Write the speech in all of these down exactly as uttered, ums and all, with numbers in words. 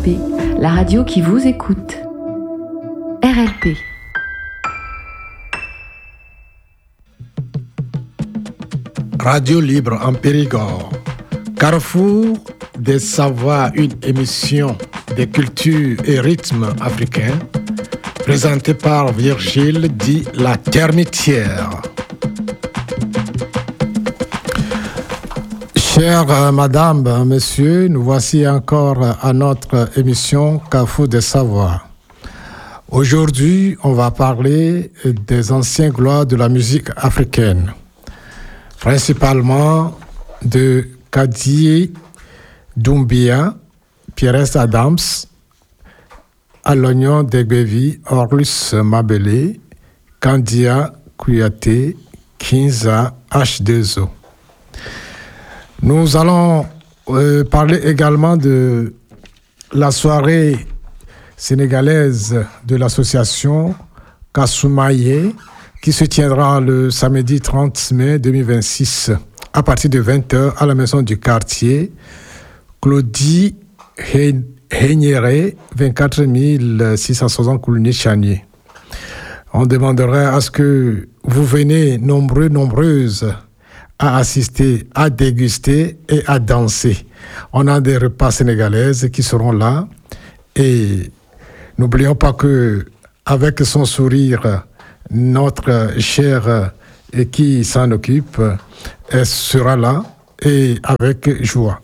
P, la radio qui vous écoute. R L P. Radio Libre en Périgord. Carrefour des savoirs, une émission des cultures et rythmes africains, présentée par Virgile dit La Termitière. Chères euh, Madame, Messieurs, nous voici encore à notre émission Carrefour des savoirs. Aujourd'hui, on va parler des anciens gloires de la musique africaine, principalement de Kadi Doumbia, Pierre Adams, Alognon Degbevi, Orlus Mabele, Kandia Kouyaté, Kinza H deux O. Nous allons euh, parler également de la soirée sénégalaise de l'association Kasoumaye, qui se tiendra le samedi trente mai deux mille vingt-six à partir de vingt heures à la maison du quartier Claudie Heigneret, vingt-quatre mille six cent soixante Coulonné-Chanier. On demanderait à ce que vous venez nombreux, nombreuses à assister, à déguster et à danser. On a des repas sénégalaises qui seront là et n'oublions pas que avec son sourire, notre chère qui s'en occupe, elle sera là et avec joie.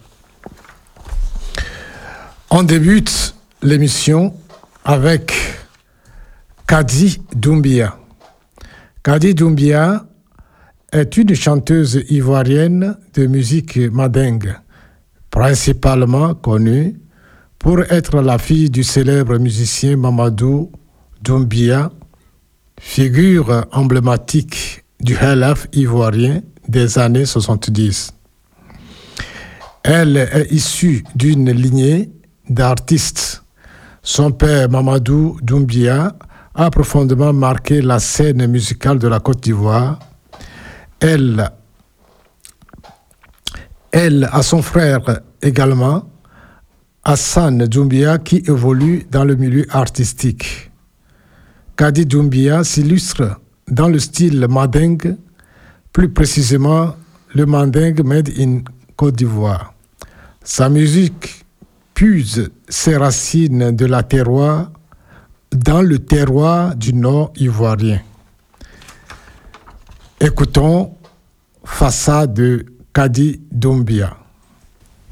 On débute l'émission avec Kadi Doumbia. Kadi Doumbia est une chanteuse ivoirienne de musique mandingue, principalement connue pour être la fille du célèbre musicien Mamadou Doumbia, figure emblématique du Helaf ivoirien des années soixante-dix. Elle est issue d'une lignée d'artistes. Son père, Mamadou Doumbia, a profondément marqué la scène musicale de la Côte d'Ivoire. Elle, elle a son frère également, Hassan Doumbia, qui évolue dans le milieu artistique. Kadi Doumbia s'illustre dans le style mandingue, plus précisément le mandingue made in Côte d'Ivoire. Sa musique puise ses racines de la terroir dans le terroir du Nord ivoirien. Écoutons Faça de Kadi Doumbia.